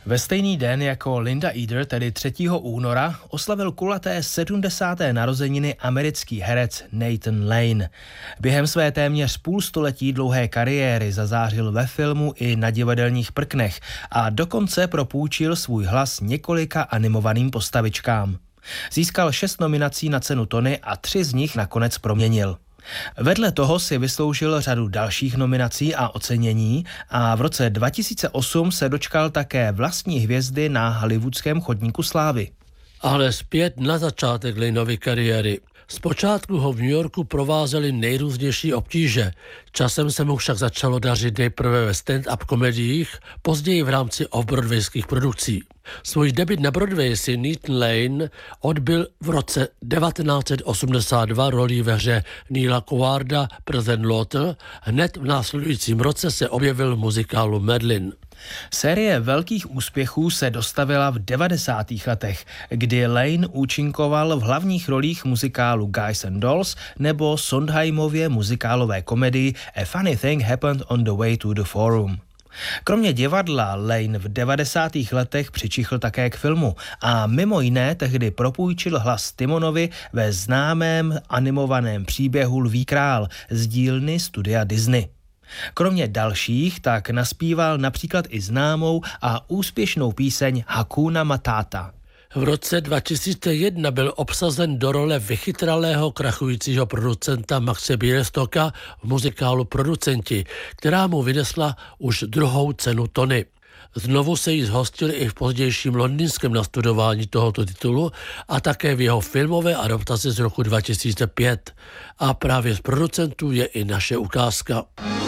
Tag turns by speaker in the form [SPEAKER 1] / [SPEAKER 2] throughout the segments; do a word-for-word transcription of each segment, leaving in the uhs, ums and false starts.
[SPEAKER 1] Ve stejný den jako Linda Eder, tedy třetího února, oslavil kulaté sedmdesáté narozeniny americký herec Nathan Lane. Během své téměř půlstoletí dlouhé kariéry zazářil ve filmu i na divadelních prknech a dokonce propůjčil svůj hlas několika animovaným postavičkám. Získal šest nominací na cenu Tony a tři z nich nakonec proměnil. Vedle toho si vysloužil řadu dalších nominací a ocenění a v roce dva tisíce osm se dočkal také vlastní hvězdy na hollywoodském chodníku slávy.
[SPEAKER 2] Ale zpět na začátek Laneovy kariéry. Zpočátku ho v New Yorku provázely nejrůznější obtíže. Časem se mu však začalo dařit nejprve ve stand-up komediích, později v rámci off-broadwayských produkcí. Svůj debut na Broadway si Nathan Lane odbyl v roce devatenáct set osmdesát dva rolí ve hře Neila Cowarda Present Lotl. Hned v následujícím roce se objevil v muzikálu Madeline.
[SPEAKER 1] Série velkých úspěchů se dostavila v devadesátých letech, kdy Lane účinkoval v hlavních rolích muzikálu Guys and Dolls nebo Sondheimově muzikálové komedii A Funny Thing Happened on the Way to the Forum. Kromě divadla Lane v devadesátých letech přičichl také k filmu a mimo jiné tehdy propůjčil hlas Timonovi ve známém animovaném příběhu Lví král z dílny studia Disney. Kromě dalších tak naspíval například i známou a úspěšnou píseň Hakuna Matata.
[SPEAKER 2] V roce dva tisíce jedna byl obsazen do role vychytralého krachujícího producenta Maxe Bielstocka v muzikálu Producenti, která mu vynesla už druhou cenu Tony. Znovu se jí zhostil i v pozdějším londýnském nastudování tohoto titulu a také v jeho filmové adaptaci z roku dva tisíce pět. A právě z Producentů je i naše ukázka.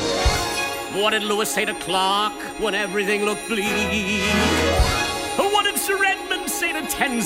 [SPEAKER 3] What did Lewis say to Clark when everything looked bleak? What did Sir Edmund say to Tenzing?